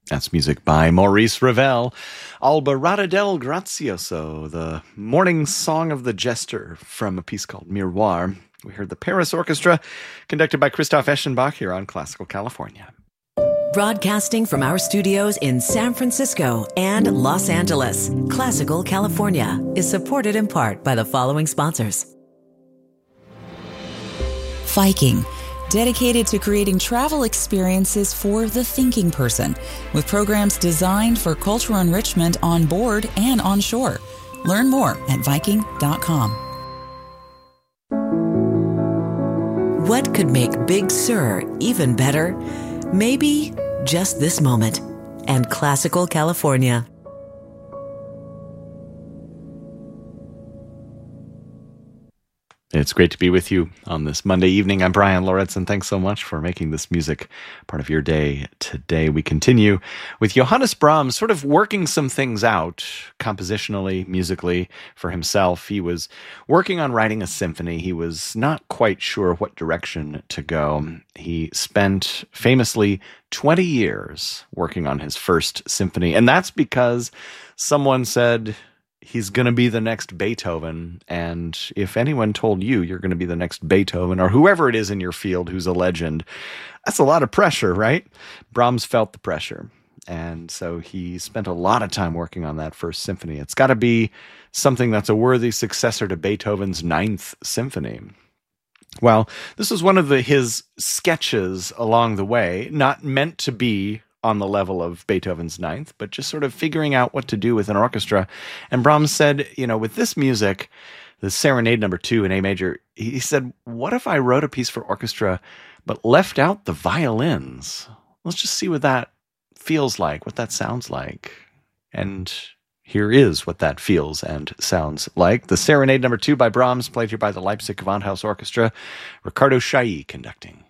That's music by Maurice Ravel. Alborada del Grazioso, the morning song of the jester from a piece called Miroir. We heard the Paris Orchestra, conducted by Christoph Eschenbach here on Classical California. Broadcasting from our studios in San Francisco and Los Angeles, Classical California is supported in part by the following sponsors. Viking, dedicated to creating travel experiences for the thinking person, with programs designed for cultural enrichment on board and on shore. Learn more at Viking.com. What could make Big Sur even better? Maybe just this moment. And Classical California. It's great to be with you on this Monday evening. I'm Brian Loretz, and thanks so much for making this music part of your day today. We continue with Johannes Brahms sort of working some things out compositionally, musically for himself. He was working on writing a symphony. He was not quite sure what direction to go. He spent famously 20 years working on his first symphony, and that's because someone said he's going to be the next Beethoven, and if anyone told you you're going to be the next Beethoven, or whoever it is in your field who's a legend, that's a lot of pressure, right? Brahms felt the pressure, and so he spent a lot of time working on that first symphony. It's got to be something that's a worthy successor to Beethoven's Ninth Symphony. Well, this was one of his sketches along the way, not meant to be on the level of Beethoven's Ninth, but just sort of figuring out what to do with an orchestra. And Brahms said, with this music, the Serenade No. 2 in A major, he said, what if I wrote a piece for orchestra, but left out the violins? Let's just see what that feels like, what that sounds like. And here is what that feels and sounds like. The Serenade No. 2 by Brahms, played here by the Leipzig Gewandhaus Orchestra, Ricardo Chailly conducting.